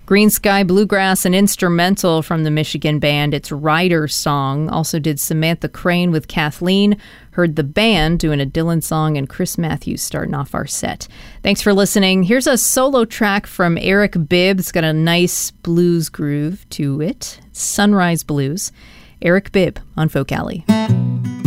Green Sky Bluegrass, an instrumental from the Michigan band. It's Rider's Song. Also did Samantha Crane with Kathleen. Heard the band doing a Dylan song, and Chris Matthews starting off our set. Thanks for listening. Here's a solo track from Eric Bibb. It's got a nice blues groove to it. Sunrise Blues. Eric Bibb on Folk Alley.